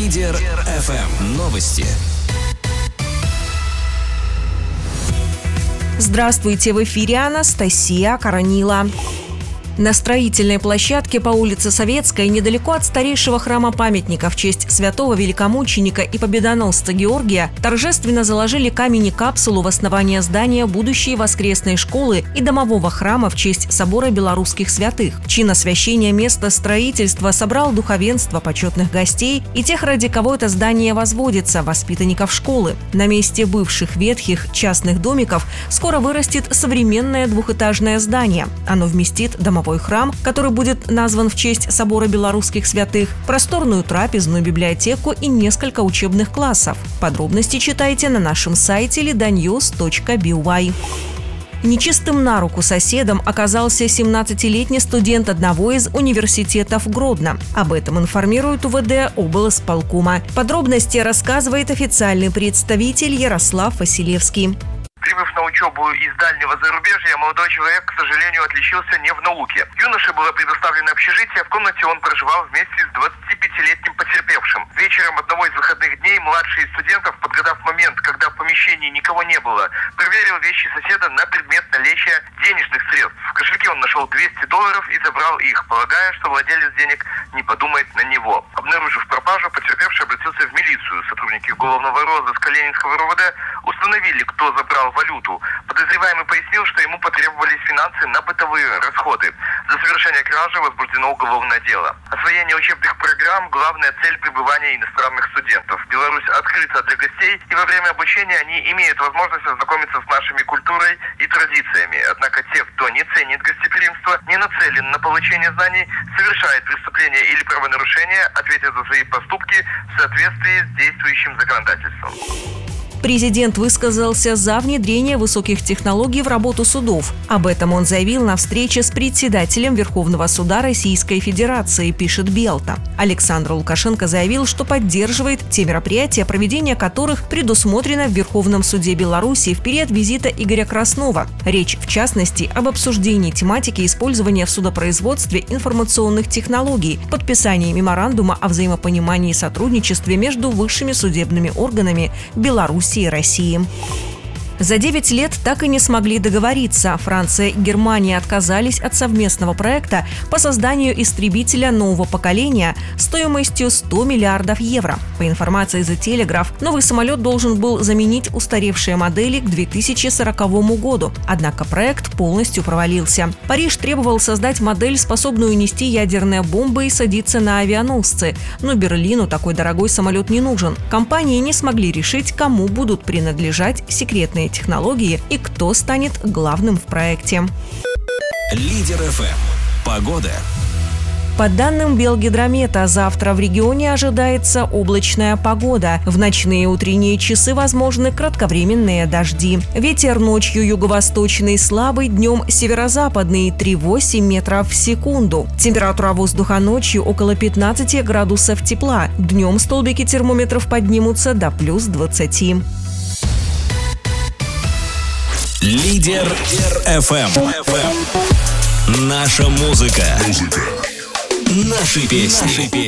Лидер ФМ. Новости. Здравствуйте, в эфире Анастасия Коронила. На строительной площадке по улице Советской, недалеко от старейшего храма-памятника в честь святого великомученика и победоносца Георгия, торжественно заложили камень-капсулу в основание здания будущей воскресной школы и домового храма в честь собора белорусских святых. Чин освящения места строительства собрал духовенство, почетных гостей и тех, ради кого это здание возводится, воспитанников школы. На месте бывших ветхих частных домиков скоро вырастет современное двухэтажное здание. Оно вместит домовой храм, который будет назван в честь собора белорусских святых, просторную трапезную, библиотеку и несколько учебных классов. Подробности читайте на нашем сайте ledanews.by. Нечистым на руку соседом оказался 17-летний студент одного из университетов Гродно. Об этом информирует УВД облсполкома. Подробности рассказывает официальный представитель Ярослав Василевский. Прибыв на учебу из дальнего зарубежья, молодой человек, к сожалению, отличился не в науке. Юноше было предоставлено общежитие, в комнате он проживал вместе с 25-летним потерпевшим. Вечером одного из выходных дней младший из студентов, подгадав момент, когда в помещении никого не было, проверил вещи соседа на предмет наличия денежных средств. В кошельке он нашел $200 и забрал их, полагая, что владелец денег не подумает на него. Обнаружив пропажу, потерпевший обратился в милицию. Сотрудники уголовного розыска Ленинского РУВД установили, кто забрал валюту. Подозреваемый пояснил, что ему потребовались финансы на бытовые расходы. За совершение кражи возбуждено уголовное дело. Освоение учебных программ – главная цель пребывания иностранных студентов. Беларусь открыта для гостей, и во время обучения они имеют возможность ознакомиться с нашими культурой и традициями. Однако те, кто не ценит гостеприимство, не нацелен на получение знаний, совершает преступление или правонарушение, ответят за свои поступки в соответствии с действующим законодательством. Президент высказался за внедрение высоких технологий в работу судов. Об этом он заявил на встрече с председателем Верховного суда Российской Федерации, пишет Белта. Александр Лукашенко заявил, что поддерживает те мероприятия, проведение которых предусмотрено в Верховном суде Беларуси в период визита Игоря Краснова. Речь, в частности, об обсуждении тематики использования в судопроизводстве информационных технологий, подписании меморандума о взаимопонимании и сотрудничестве между высшими судебными органами Беларуси и России. За 9 лет так и не смогли договориться. Франция и Германия отказались от совместного проекта по созданию истребителя нового поколения стоимостью 100 миллиардов евро. По информации The Telegraph, новый самолет должен был заменить устаревшие модели к 2040 году. Однако проект полностью провалился. Париж требовал создать модель, способную нести ядерные бомбы и садиться на авианосцы. Но Берлину такой дорогой самолет не нужен. Компании не смогли решить, кому будут принадлежать секретные технологии и кто станет главным в проекте. Лидер ФМ. Погода. По данным Белгидромета, завтра в регионе ожидается облачная погода. В ночные и утренние часы возможны кратковременные дожди. Ветер ночью юго-восточный слабый, днем северо-западный 3,8 метров в секунду. Температура воздуха ночью около 15 градусов тепла. Днем столбики термометров поднимутся до плюс 20. Лидер ФМ. Наша музыка. Наши песни.